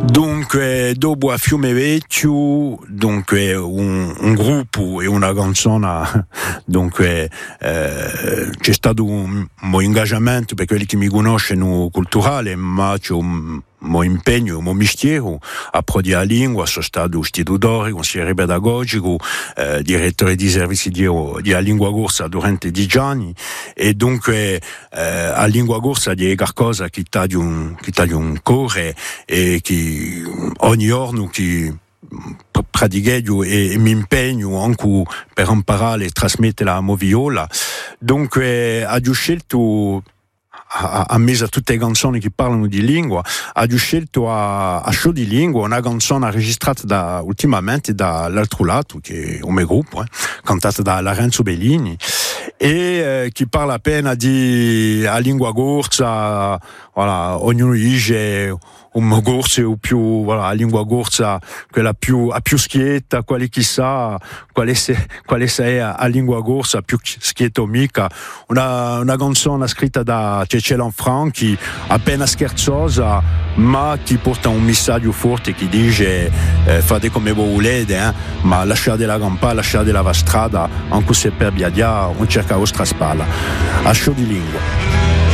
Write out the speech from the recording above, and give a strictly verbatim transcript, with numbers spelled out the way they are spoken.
Dunque, dopo a Fiume Vecchio, dunque un, un gruppo e una canzone, dunque eh, c'è stato un mio ingaggiamento per quelli che mi conoscono culturale, ma c'è un mio impegno, un mio mestiere a produrre la lingua. Sono stato istitutore, consigliere pedagogico, eh, direttore di servizi di, di la lingua corsa durante dieci anni, e dunque eh, la lingua corsa è qualcosa che ti ha un, un cuore e che ogni giorno che pratico e, e mi impegno anche per imparare e trasmettere la mia viola. Dunque ho scelto, a mezzo a tutte le canzoni che parlano di lingua, ho scelto a, a show di lingua una canzone registrata da, ultimamente dall'altro lato, che è un mio gruppo, eh, cantata da Lorenzo Bellini, e eh, che parla appena di a lingua corsa. Voilà, ognuno dice un corso o più, voilà, la lingua corsa, quella più, a più schietta, quale chissà, quale se, quale se è a lingua corsa, più schietta o mica. Una, una canzone scritta da Cecil Lanfranchi, appena scherzosa, ma che porta un messaggio forte che dice eh, fate come voi volete, eh, ma lasciate la campa, lasciate la strada, anche se per via non cerca la vostra spalla. A show di lingua.